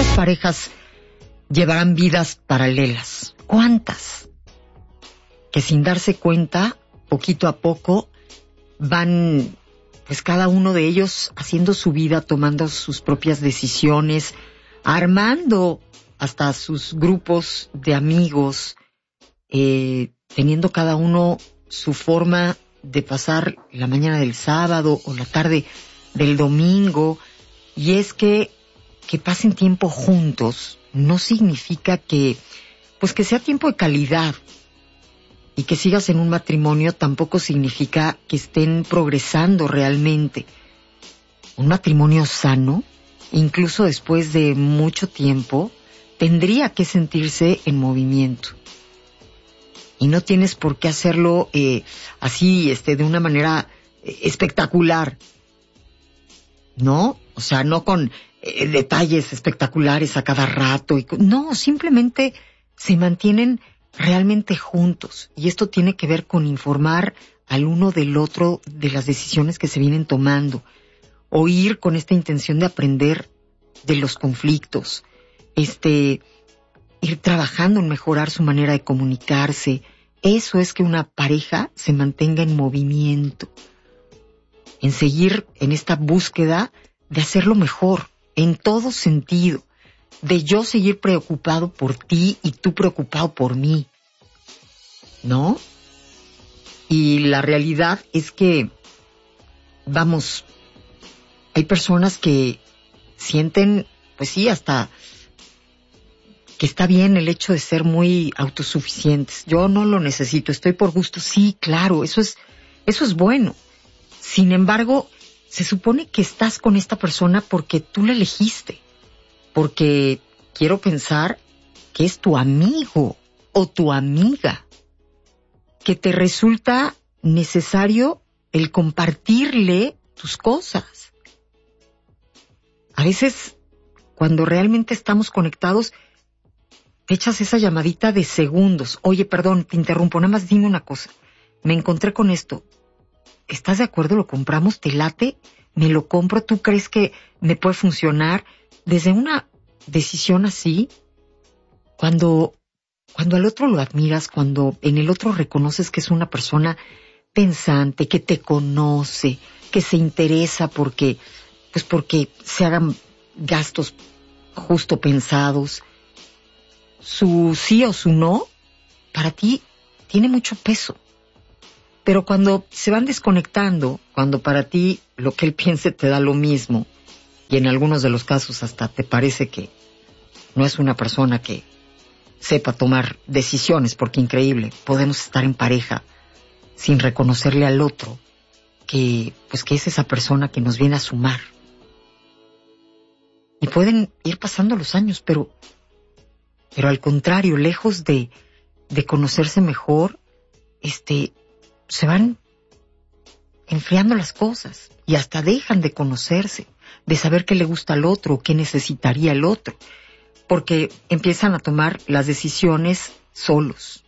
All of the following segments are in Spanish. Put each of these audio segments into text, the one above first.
parejas llevarán vidas paralelas? ¿Cuántas? Que sin darse cuenta, poquito a poco, van, pues cada uno de ellos haciendo su vida, tomando sus propias decisiones, armando hasta sus grupos de amigos, teniendo cada uno su forma de pasar la mañana del sábado o la tarde del domingo. Y es que pasen tiempo juntos no significa que sea tiempo de calidad. Y que sigas en un matrimonio tampoco significa que estén progresando realmente. Un matrimonio sano, incluso después de mucho tiempo, tendría que sentirse en movimiento. Y no tienes por qué hacerlo así, de una manera espectacular. ¿No? O sea, no con detalles espectaculares a cada rato. No, simplemente se mantienen realmente juntos. Y esto tiene que ver con informar al uno del otro de las decisiones que se vienen tomando. Oír con esta intención de aprender de los conflictos. Ir trabajando en mejorar su manera de comunicarse. Eso es que una pareja se mantenga en movimiento. En seguir en esta búsqueda de hacerlo mejor, en todo sentido. De yo seguir preocupado por ti y tú preocupado por mí. ¿No? Y la realidad es que, hay personas que sienten, pues sí, hasta que está bien el hecho de ser muy autosuficientes. Yo no lo necesito, estoy por gusto. Sí, claro, eso es bueno. Sin embargo, se supone que estás con esta persona porque tú la elegiste. Porque quiero pensar que es tu amigo o tu amiga. Que te resulta necesario el compartirle tus cosas. A veces, cuando realmente estamos conectados, te echas esa llamadita de segundos. Oye, perdón, te interrumpo, nada más dime una cosa. Me encontré con esto. ¿Estás de acuerdo? ¿Lo compramos? ¿Te late? ¿Me lo compro? ¿Tú crees que me puede funcionar? Desde una decisión así, cuando al otro lo admiras, cuando en el otro reconoces que es una persona pensante, que te conoce, que se interesa porque se hagan gastos justo pensados, su sí o su no, para ti tiene mucho peso. Pero cuando se van desconectando, cuando para ti lo que él piense te da lo mismo, y en algunos de los casos hasta te parece que no es una persona que sepa tomar decisiones, porque increíble, podemos estar en pareja sin reconocerle al otro que es esa persona que nos viene a sumar. Y pueden ir pasando los años, pero al contrario, lejos de conocerse mejor, se van enfriando las cosas y hasta dejan de conocerse, de saber qué le gusta al otro, qué necesitaría el otro, porque empiezan a tomar las decisiones solos.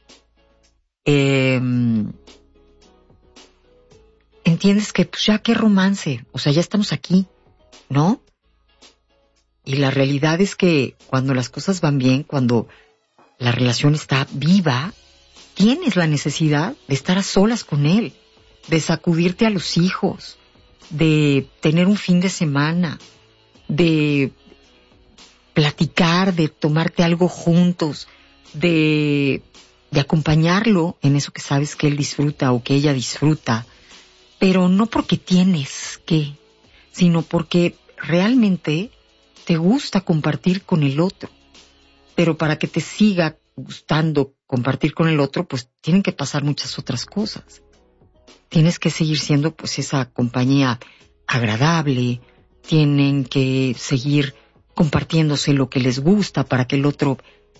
Entiendes que ya qué romance, o sea, ya estamos aquí, ¿no? Y la realidad es que cuando las cosas van bien, cuando la relación está viva, tienes la necesidad de estar a solas con él, de sacudirte a los hijos, de tener un fin de semana, de platicar, de tomarte algo juntos, de acompañarlo en eso que sabes que él disfruta o que ella disfruta, pero no porque tienes que, sino porque realmente te gusta compartir con el otro. Pero para que te siga gustando compartir con el otro, pues tienen que pasar muchas otras cosas. Tienes que seguir siendo esa compañía agradable, tienen que seguir compartiéndose lo que les gusta para que el otro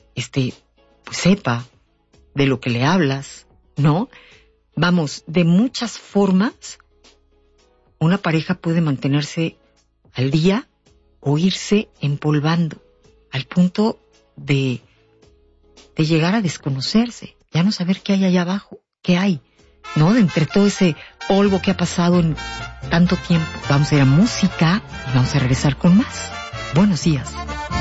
sepa de lo que le hablas, ¿no? De muchas formas una pareja puede mantenerse al día o irse empolvando al punto de llegar a desconocerse, ya no saber qué hay allá abajo, qué hay, ¿no? De entre todo ese polvo que ha pasado en tanto tiempo. Vamos a ir a música y vamos a regresar con más. Buenos días.